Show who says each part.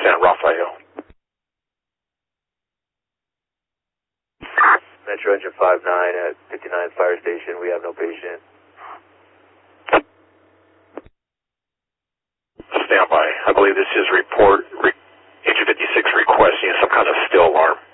Speaker 1: San Rafael.
Speaker 2: Metro Engine 59 at 59 Fire Station. We have no patient.
Speaker 1: Stand by. I believe this is report, Engine 56 requesting some kind of still alarm.